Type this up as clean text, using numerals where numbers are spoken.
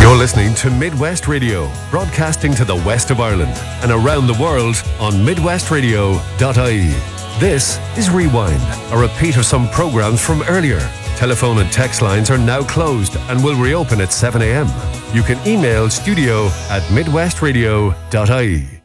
You're listening to Midwest Radio, broadcasting to the west of Ireland and around the world on midwestradio.ie. This is Rewind, a repeat of some programs from earlier. Telephone and text lines are now closed and will reopen at 7 a.m. You can email studio@midwestradio.ie.